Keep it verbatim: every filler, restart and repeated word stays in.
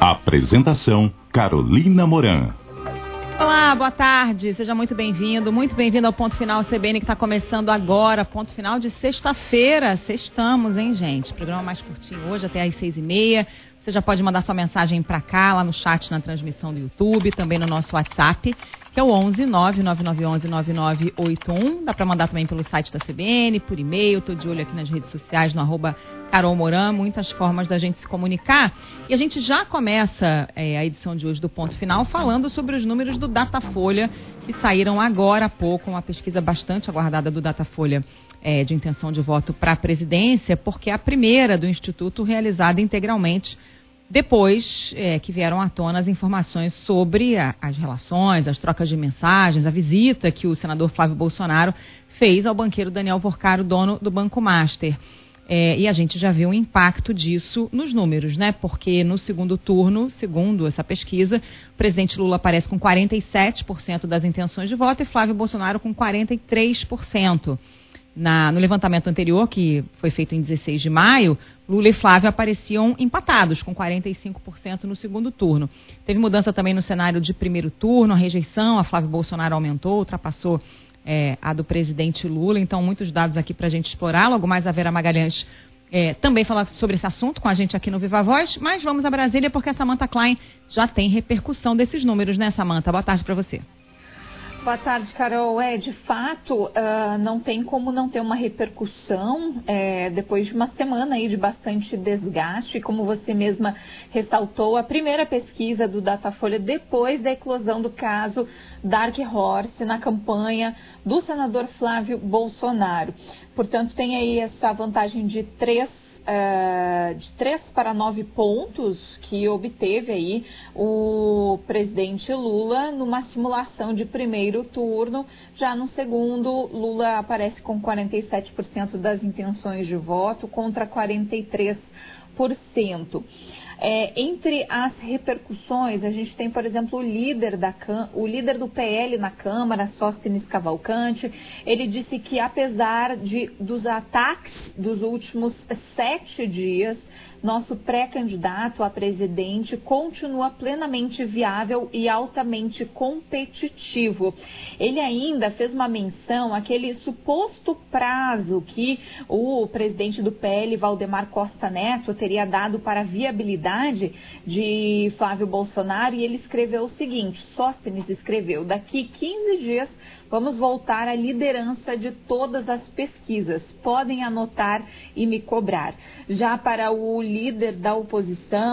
Apresentação: Carolina Moran. Olá, boa tarde, seja muito bem-vindo, muito bem-vindo ao Ponto Final C B N que está começando agora, ponto final de sexta-feira, sextamos, hein, gente? Programa mais curtinho hoje, até às seis e meia. Você já pode mandar sua mensagem para cá, lá no chat, na transmissão do YouTube, também no nosso WhatsApp, que é o onze nove nove nove um um nove nove oito um. Dá para mandar também pelo site da C B N, por e-mail, tô de olho aqui nas redes sociais, no arroba Carol Moran, muitas formas da gente se comunicar. E a gente já começa é, a edição de hoje do Ponto Final falando sobre os números do Datafolha, que saíram agora há pouco, uma pesquisa bastante aguardada do Datafolha é, de intenção de voto para a presidência, porque é a primeira do Instituto realizada integralmente depois é, que vieram à tona as informações sobre a, as relações, as trocas de mensagens, a visita que o senador Flávio Bolsonaro fez ao banqueiro Daniel Porcaro, dono do Banco Master. É, e a gente já viu o impacto disso nos números, né? Porque no segundo turno, segundo essa pesquisa, o presidente Lula aparece com quarenta e sete por cento das intenções de voto e Flávio Bolsonaro com quarenta e três por cento. Na, no levantamento anterior, que foi feito em dezesseis de maio, Lula e Flávio apareciam empatados, com quarenta e cinco por cento no segundo turno. Teve mudança também no cenário de primeiro turno, a rejeição a Flávio Bolsonaro aumentou, ultrapassou é, a do presidente Lula. Então, muitos dados aqui para a gente explorar. Logo mais a Vera Magalhães é, também fala sobre esse assunto com a gente aqui no Viva Voz. Mas vamos a Brasília porque a Samantha Klein já tem repercussão desses números, né, Samantha? Boa tarde para você. Boa tarde, Carol. É, de fato, uh, não tem como não ter uma repercussão é, depois de uma semana aí de bastante desgaste. Como você mesma ressaltou, a primeira pesquisa do Datafolha depois da eclosão do caso Dark Horse na campanha do senador Flávio Bolsonaro. Portanto, tem aí essa vantagem de três Uh, de três para nove pontos que obteve aí o presidente Lula numa simulação de primeiro turno. Já no segundo, Lula aparece com quarenta e sete por cento das intenções de voto contra quarenta e três por cento. É, entre as repercussões, a gente tem, por exemplo, o líder, da, o líder do P L na Câmara, Sóstenes Cavalcante. Ele disse que, apesar de, dos ataques dos últimos sete dias, nosso pré-candidato a presidente continua plenamente viável e altamente competitivo. Ele ainda fez uma menção àquele suposto prazo que o presidente do P L, Valdemar Costa Neto, teria dado para a viabilidade de Flávio Bolsonaro, e ele escreveu o seguinte, Sóstenes escreveu: daqui quinze dias vamos voltar à liderança de todas as pesquisas, podem anotar e me cobrar. Já para o líder da oposição,